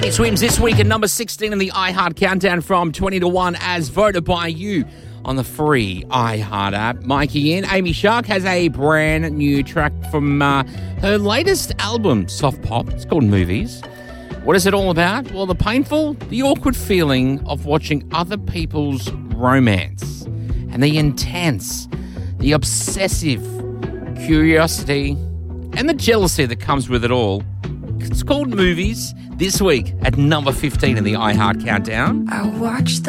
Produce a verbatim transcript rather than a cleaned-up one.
Tate Swims this week at number sixteen in the iHeart Countdown from twenty to one as voted by you on the free iHeart app. Mikey in. Amy Shark has a brand new track from uh, her latest album, Soft Pop. It's called Movies. What is it all about? Well, the painful, the awkward feeling of watching other people's romance and the intense, the obsessive curiosity and the jealousy that comes with it all. It's called Movies this week at number fifteen in the iHeart Countdown. I watched